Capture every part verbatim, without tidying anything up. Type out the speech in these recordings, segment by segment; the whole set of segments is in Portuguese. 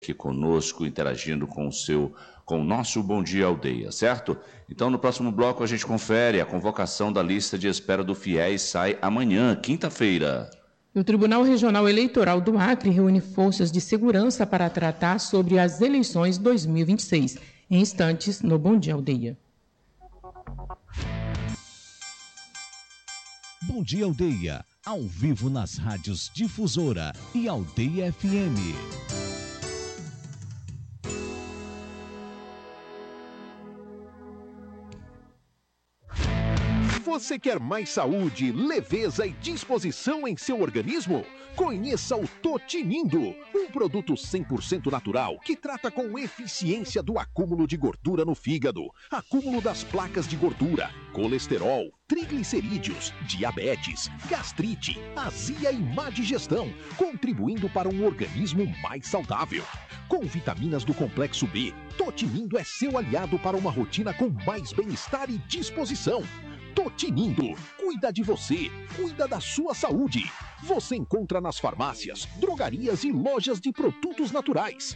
aqui conosco, interagindo com o seu, com o nosso Bom Dia Aldeia, certo? Então, no próximo bloco, a gente confere a convocação da lista de espera do Fiéis sai amanhã, quinta-feira. O Tribunal Regional Eleitoral do Acre reúne forças de segurança para tratar sobre as eleições dois mil e vinte e seis. Em instantes, no Bom Dia Aldeia. Bom Dia Aldeia, ao vivo nas rádios Difusora e Aldeia F M. Você quer mais saúde, leveza e disposição em seu organismo? Conheça o Totinindo, um produto cem por cento natural que trata com eficiência do acúmulo de gordura no fígado, acúmulo das placas de gordura, colesterol, triglicerídeos, diabetes, gastrite, azia e má digestão, contribuindo para um organismo mais saudável. Com vitaminas do complexo B, Totinindo é seu aliado para uma rotina com mais bem-estar e disposição. Totinindo, cuida de você, cuida da sua saúde. Você encontra nas farmácias, drogarias e lojas de produtos naturais.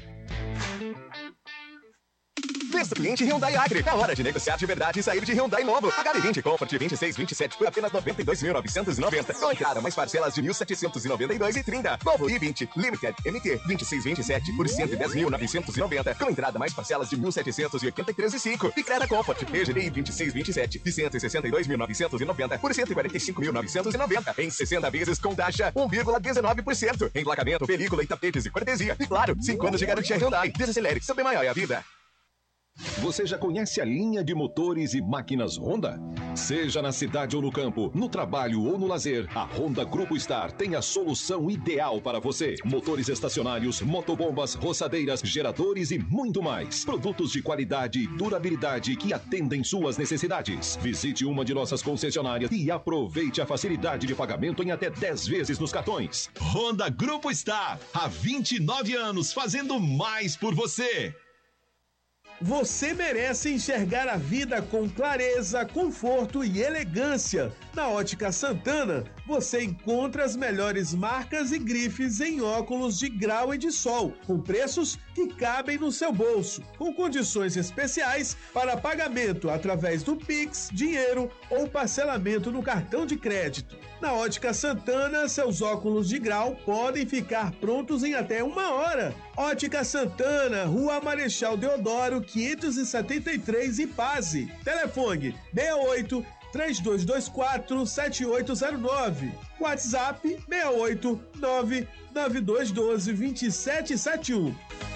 Sexto cliente Hyundai Acre. É hora de negociar de verdade e sair de Hyundai novo. H D vinte Comfort vinte e seis, vinte e sete por apenas noventa e dois mil novecentos e noventa. Com entrada mais parcelas de mil setecentos e noventa e dois e trinta. Novo i vinte Limited M T vinte e seis, vinte e sete por cento e dez mil novecentos e noventa. Com entrada mais parcelas de mil setecentos e oitenta e três e cinco. E Creta Comfort P G D I vinte e seis, vinte e sete de cento e sessenta e dois mil novecentos e noventa por cento e quarenta e cinco mil novecentos e noventa. Em sessenta vezes com taxa um vírgula dezenove por cento. Emplacamento, película e tapetes e cortesia. E claro, cinco anos de garantia Hyundai. Desacelere, seu bem maior é a vida. Você já conhece a linha de motores e máquinas Honda? Seja na cidade ou no campo, no trabalho ou no lazer, a Honda Grupo Star tem a solução ideal para você. Motores estacionários, motobombas, roçadeiras, geradores e muito mais. Produtos de qualidade e durabilidade que atendem suas necessidades. Visite uma de nossas concessionárias e aproveite a facilidade de pagamento em até dez vezes nos cartões. Honda Grupo Star, há vinte e nove anos fazendo mais por você. Você merece enxergar a vida com clareza, conforto e elegância. Na Ótica Santana, você encontra as melhores marcas e grifes em óculos de grau e de sol, com preços que cabem no seu bolso, com condições especiais para pagamento através do Pix, dinheiro ou parcelamento no cartão de crédito. Na Ótica Santana, seus óculos de grau podem ficar prontos em até uma hora. Ótica Santana, Rua Marechal Deodoro, quinhentos e setenta e três, Ipase. Telefone seis oito, três dois dois quatro, sete oito zero nove. WhatsApp seis oito, nove nove dois um dois, dois sete sete um.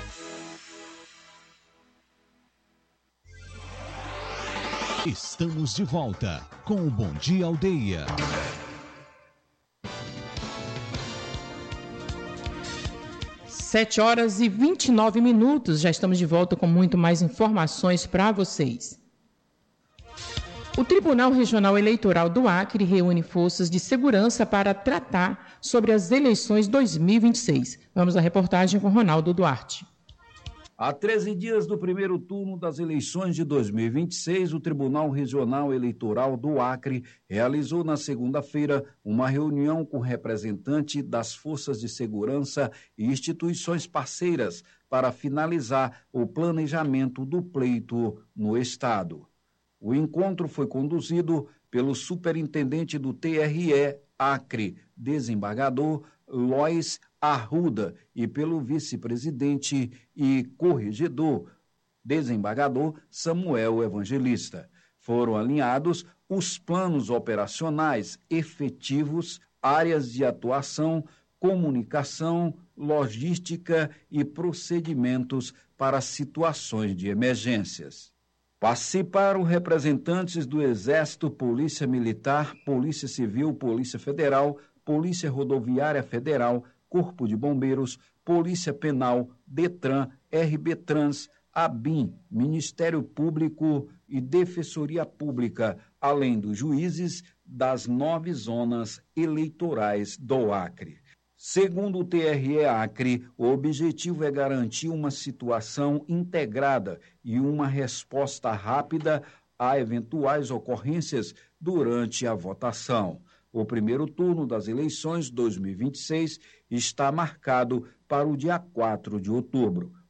Estamos de volta com o Bom Dia Aldeia. Sete horas e vinte e nove minutos, já estamos de volta com muito mais informações para vocês. O Tribunal Regional Eleitoral do Acre reúne forças de segurança para tratar sobre as eleições dois mil e vinte e seis. Vamos à reportagem com Ronaldo Duarte. Há treze dias do primeiro turno das eleições de dois mil e vinte e seis, o Tribunal Regional Eleitoral do Acre realizou na segunda-feira uma reunião com representantes das forças de segurança e instituições parceiras para finalizar o planejamento do pleito no Estado. O encontro foi conduzido pelo superintendente do T R E Acre, desembargador Lois Arruda, e pelo vice-presidente e corregedor, desembargador Samuel Evangelista. Foram alinhados os planos operacionais efetivos, áreas de atuação, comunicação, logística e procedimentos para situações de emergências. Participaram representantes do Exército, Polícia Militar, Polícia Civil, Polícia Federal, Polícia Rodoviária Federal, Corpo de Bombeiros, Polícia Penal, Detran, R B Trans, ABIN, Ministério Público e Defensoria Pública, além dos juízes das nove zonas eleitorais do Acre. Segundo o T R E Acre, o objetivo é garantir uma situação integrada e uma resposta rápida a eventuais ocorrências durante a votação. O primeiro turno das eleições dois mil e vinte e seis está marcado para o dia quatro de outubro.